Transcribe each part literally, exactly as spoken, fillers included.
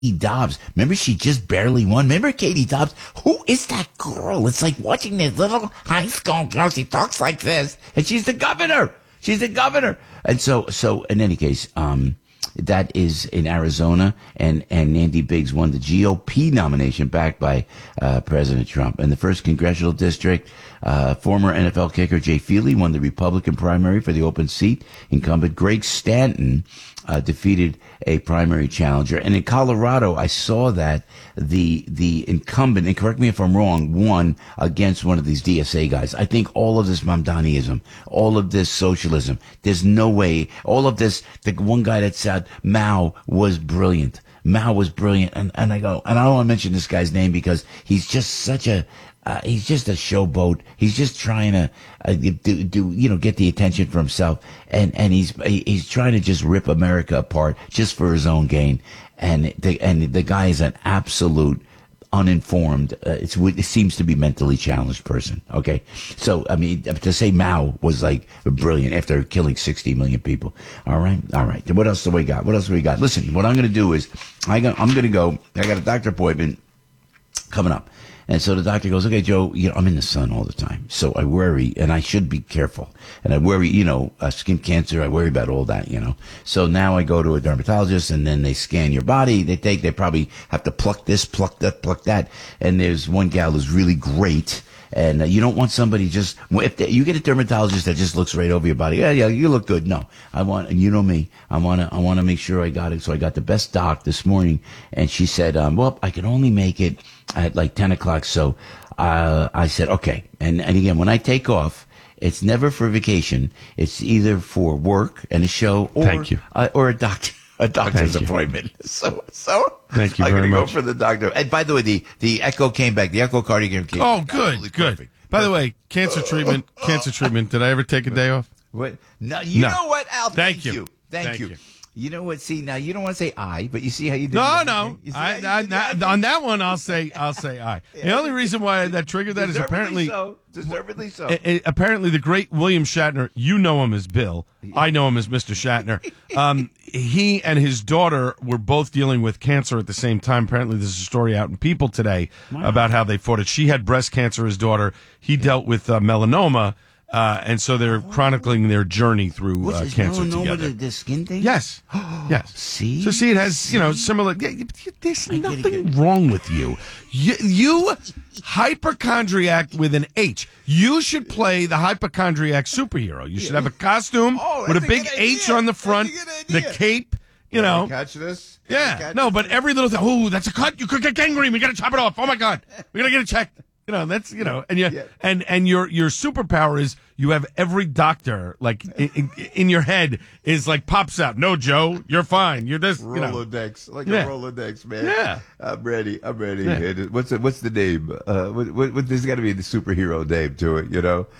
Dobbs. Remember, she just barely won. Remember Katie Dobbs? Who is that girl? It's like watching this little high school girl. She talks like this, and she's the governor. She's the governor. And so, so in any case, um, that is in Arizona, and, and Andy Biggs won the G O P nomination backed by uh, President Trump. In the first congressional district, uh, former N F L kicker Jay Feely won the Republican primary for the open seat. Incumbent Greg Stanton uh, defeated a primary challenger. And in Colorado, I saw that the the incumbent, and correct me if I'm wrong, won against one of these D S A guys. I think all of this Mamdaniism, all of this socialism, there's no way, all of this, the one guy that said Mao was brilliant. Mao was brilliant. And, and I go, and I don't want to mention this guy's name because he's just such a, Uh, he's just a showboat. He's just trying to uh, do, do, you know, get the attention for himself, and and he's he's trying to just rip America apart just for his own gain. And the and the guy is an absolute uninformed. Uh, it's it seems to be mentally challenged person. Okay, so I mean, to say Mao was like brilliant after killing sixty million people. All right, all right. What else do we got? What else do we got? Listen, what I'm going to do is I got, I'm going to go. I got a doctor appointment coming up. And so the doctor goes, okay, Joe, you know, I'm in the sun all the time. So I worry, and I should be careful. And I worry, you know, uh, skin cancer, I worry about all that, you know. So now I go to a dermatologist, and then they scan your body. They take, they probably have to pluck this, pluck that, pluck that. And there's one gal who's really great. And uh, you don't want somebody just, if they, you get a dermatologist that just looks right over your body. Yeah, yeah, you look good. No, I want, and you know me, I want to, I want to make sure I got it. So I got the best doc this morning, and she said, um, well, I can only make it at like ten o'clock. So, uh, I said, okay. And, and again, when I take off, it's never for vacation. It's either for work and a show or, Thank you. Uh, or a doctor. A doctor's Thank appointment. So, so Thank you I'm very going to go much. for the doctor. And by the way, the, the echo came back. The echocardiogram came Oh, back. good, Absolutely good. perfect. By the way, cancer treatment, cancer treatment. Did I ever take a day off? What? No, you No. know what, Al? Thank Thank, you. you. Thank, Thank you. you. You know what? See, now you don't want to say I, but you see how you did. No, that? no. You see I, how you I, did that? not- on that one, I'll say, I'll say I. The only reason why that triggered that is Deservedly apparently, so. Deservedly so. a- a- apparently the great William Shatner. You know him as Bill. I know him as Mister Shatner. Um, he and his daughter were both dealing with cancer at the same time. Apparently, there's a story out in People today about how they fought it. She had breast cancer. His daughter, he dealt with uh, melanoma. Uh, and so they're chronicling their journey through What's uh, this, cancer melanoma, together. The, the skin thing? Yes, yes. See? So see, it has, you know, similar. Yeah, you- you- there's get it, nothing get wrong with you. You, you hypochondriac with an H. You should play the hypochondriac superhero. You should have a costume Oh, with a that's a big good H idea. on the That's a front, good the idea. cape. You know, Catch this? yeah. Catch No, this? but every little thing. Oh, that's a cut. You could get gangrene. We got to chop it off. Oh my God, we got to get it checked. You know, that's, you know, and you, Yeah. and, and your, your superpower is you have every doctor, like, in, in, in your head is like, pops out. No, Joe, you're fine. You're this, you know. Rolodex, like Yeah. a Rolodex, man. Yeah. I'm ready. I'm ready. Yeah. And What's the, what's the name? Uh, what, what, what, there's got to be the superhero name to it, you know.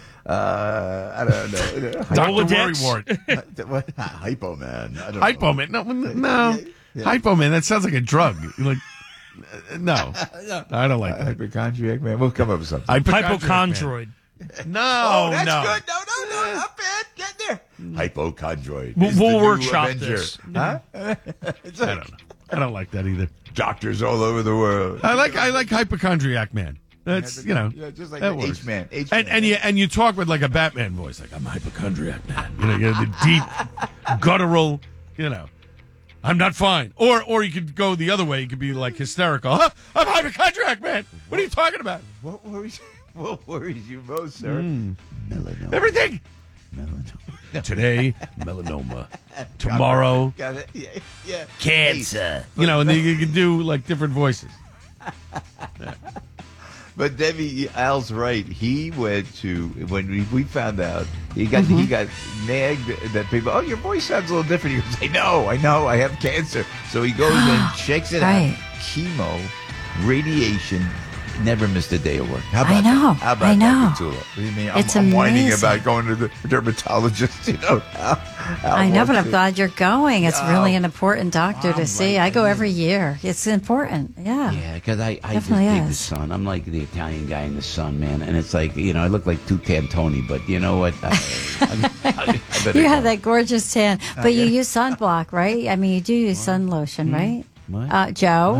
Uh, I don't know. Doctor Rolodex. Worrywart. What? Hypo man. I don't Hypo know. man. No, no. Yeah. Hypo man. That sounds like a drug. You're like, uh, no, I don't like that. Hypochondriac man. We'll come up with something. Hypochondriac man. Hypochondroid. No, Oh, that's no. good. No, no, no, not bad. Get there. Hypochondroid. We'll- is the we'll new workshop Avenger. this. Huh? I don't know. I don't like that either. Doctors all over the world. I like I like hypochondriac man. That's, you know, Yeah, just like that the works. H-Man. H-Man. And and you and you talk with like a Batman voice, like I'm hypochondriac man. You know, you know the deep, guttural. You know, I'm not fine. Or or you could go the other way. You could be like hysterical. Huh? I'm hypochondriac man. What are you talking about? What worries, what worries you most, sir? Hmm. Melanoma. Everything. Melanoma. Today, melanoma. Tomorrow, Got it. Yeah, yeah. cancer. You know, and then you can do like different voices. But Debbie, Al's right. He went to when we, we found out he got he got nagged that people. Oh, your voice sounds a little different. He goes, I know, I know, I have cancer. So he goes and checks it Right. out. Chemo, radiation. Never missed a day of work. How about I know, that? How about I know. that, Petula? What do you mean? I'm, It's I'm whining amazing. about going to the dermatologist. You know. Al- Al I know, but wants I'm to- glad you're going. It's Oh. really an important doctor to I'm see. right I go there. every year. It's important. Yeah. Yeah, because I, I just Definitely dig the is. sun. I'm like the Italian guy in the sun, man. And it's like, you know, I look like two Tantoni, but you know what? I, I, I, I better You go. have that gorgeous tan, but you use sunblock, right? I mean, you do use sun lotion, right? What? Uh, Joe.